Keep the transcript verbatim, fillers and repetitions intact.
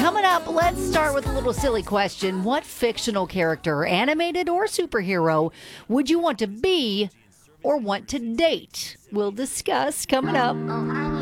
Coming up, let's start with a little silly question. What fictional character, animated or superhero, would you want to be or want to date? We'll discuss coming up.